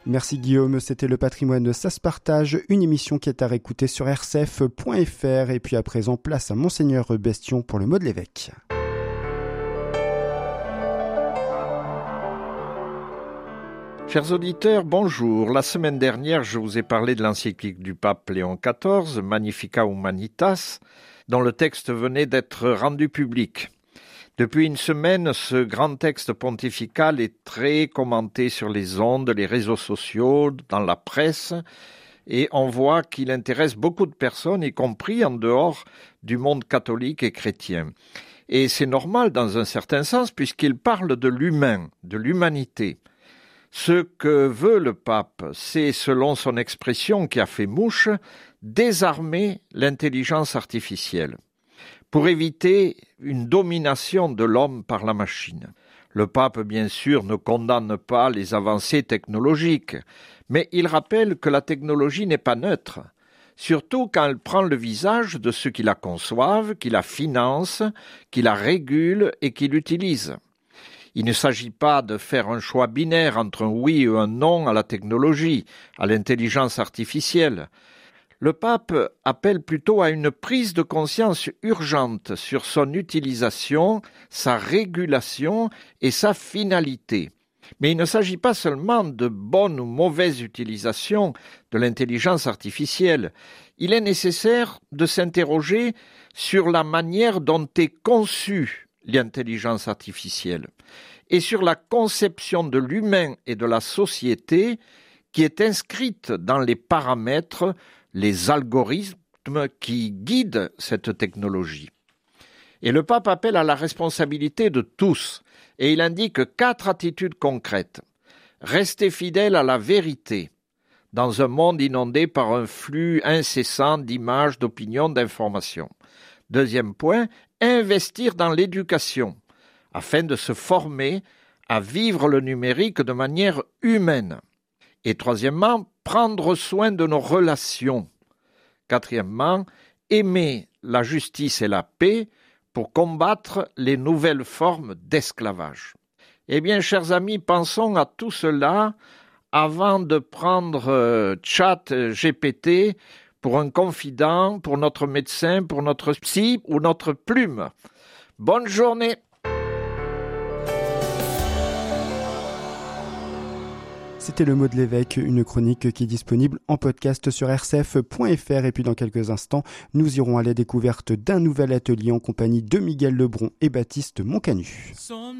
Merci Guillaume, c'était le patrimoine, ça se partage, une émission qui est à réécouter sur rcf.fr. Et puis à présent, place à Monseigneur Bestion pour le mot de l'évêque. Chers auditeurs, bonjour. La semaine dernière, je vous ai parlé de l'encyclique du pape Léon XIV, Magnificat Humanitas, dont le texte venait d'être rendu public. Depuis une semaine, ce grand texte pontifical est très commenté sur les ondes, les réseaux sociaux, dans la presse, et on voit qu'il intéresse beaucoup de personnes, y compris en dehors du monde catholique et chrétien. Et c'est normal dans un certain sens, puisqu'il parle de l'humain, de l'humanité. Ce que veut le pape, c'est, selon son expression qui a fait mouche, désarmer l'intelligence artificielle pour éviter une domination de l'homme par la machine. Le pape, bien sûr, ne condamne pas les avancées technologiques, mais il rappelle que la technologie n'est pas neutre, surtout quand elle prend le visage de ceux qui la conçoivent, qui la financent, qui la régulent et qui l'utilisent. Il ne s'agit pas de faire un choix binaire entre un oui ou un non à la technologie, à l'intelligence artificielle. Le pape appelle plutôt à une prise de conscience urgente sur son utilisation, sa régulation et sa finalité. Mais il ne s'agit pas seulement de bonne ou mauvaise utilisation de l'intelligence artificielle. Il est nécessaire de s'interroger sur la manière dont est conçue l'intelligence artificielle et sur la conception de l'humain et de la société qui est inscrite dans les paramètres, les algorithmes qui guident cette technologie. Et le pape appelle à la responsabilité de tous, et il indique 4 attitudes concrètes. Rester fidèle à la vérité, dans un monde inondé par un flux incessant d'images, d'opinions, d'informations. Deuxième point, investir dans l'éducation, afin de se former à vivre le numérique de manière humaine. Et troisièmement, prendre soin de nos relations. Quatrièmement, aimer la justice et la paix pour combattre les nouvelles formes d'esclavage. Eh bien, chers amis, pensons à tout cela avant de prendre ChatGPT pour un confident, pour notre médecin, pour notre psy ou notre plume. Bonne journée! C'était le mot de l'évêque, une chronique qui est disponible en podcast sur rcf.fr. Et puis dans quelques instants, nous irons à la découverte d'un nouvel atelier en compagnie de Miguel Lebron et Baptiste Moncanu.